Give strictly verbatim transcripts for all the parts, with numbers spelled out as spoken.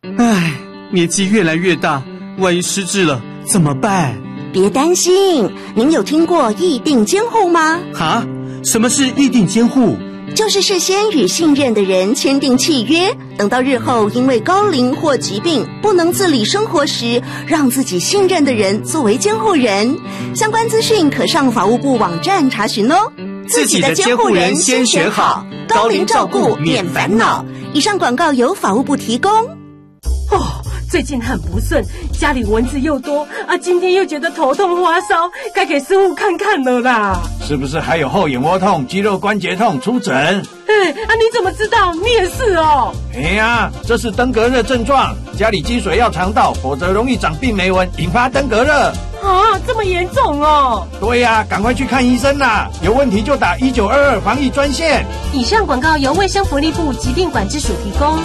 唉，年纪越来越大，万一失智了怎么办？ 别担心，您有听过议定监护吗？ 哈？什么是议定监护？ 就是事先与信任的人签订契约，等到日后因为高龄或疾病不能自理生活时，让自己信任的人作为监护人。相关资讯可上法务部网站查询哦。 自己的监护人先选好，高龄照顾免烦恼。 以上广告由法务部提供。 哦，最近很不顺，家里蚊子又多啊，今天又觉得头痛发烧，该给师傅看看了啦。 是不是还有后眼窝痛、肌肉关节痛？出诊。 哎啊，你怎么知道？你也是哦。 哎呀，这是登革热症状，家里积水要常倒，否则容易长病媒蚊，引发登革热。 啊，这么严重哦？ 对呀、啊，赶快去看医生啦！有问题就打一九二二防疫专线。 以上广告由卫生福利部疾病管制署提供。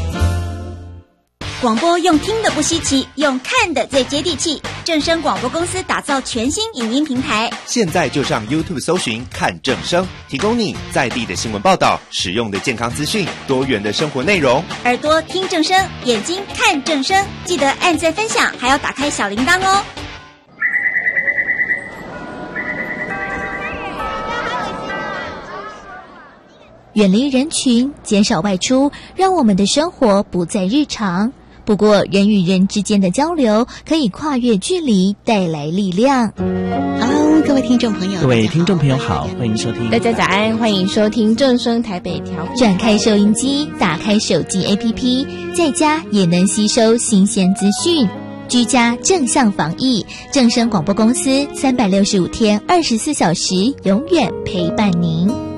广播用听的不稀奇，用看的最接地气。正声广播公司打造全新影音平台， 现在就上 YouTube 搜寻看正声，提供你在地的新闻报道、实用的健康资讯、多元的生活内容。 耳朵听正声，眼睛看正声，记得按赞分享，还要打开小铃铛哦。 远离人群，减少外出，让我们的生活不再日常。不过，人与人之间的交流可以跨越距离，带来力量。 Hello， 各位听众朋友， 各位听众朋友好，欢迎收听。 大家早安，欢迎收听正声台北调。 转开收音机，打开手机 A P P， 在家也能吸收新鲜资讯。居家正向防疫，正声广播公司三百六十五天，二十四小时，永远陪伴您。